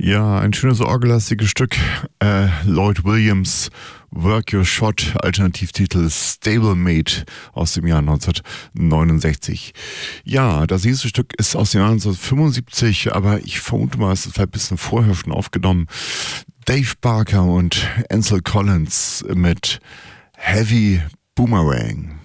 Ja, ein schönes orgellastiges Stück. Lloyd Williams, Work Your Shot, Alternativtitel Stablemate aus dem Jahr 1969. Ja, das nächste Stück ist aus dem Jahr 1975, aber ich vermute mal, es ist vielleicht ein bisschen vorher schon aufgenommen. Dave Barker und Ansel Collins mit Heavy Boomerang.